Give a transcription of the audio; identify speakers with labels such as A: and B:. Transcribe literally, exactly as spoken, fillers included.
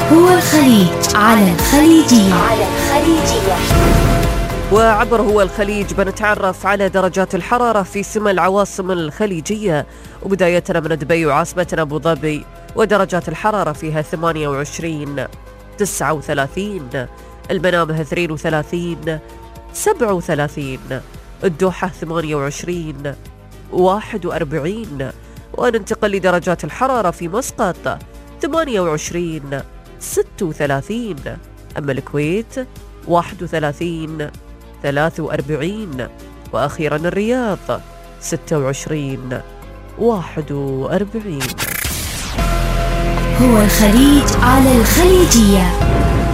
A: هو الخليج على الخليجية. على الخليجية.
B: وعبر هو الخليج بنتعرف على درجات الحرارة في سمى العواصم الخليجية، وبدايتنا من دبي وعاصمتنا أبو ظبي، ودرجات الحرارة فيها ثمانية وعشرين، تسعة وثلاثين، المنامة اثنين وثلاثين، سبعة وثلاثين، الدوحة ثمانية وعشرين، واحد وأربعين. وننتقل لدرجات الحرارة في مسقط ثمانية وعشرين، ستة وثلاثين، أما الكويت واحد وثلاثين، ثلاثة وأربعين، وأخيرا الرياض ستة وعشرين، واحد وأربعين.
A: هو الخليج على الخليجية.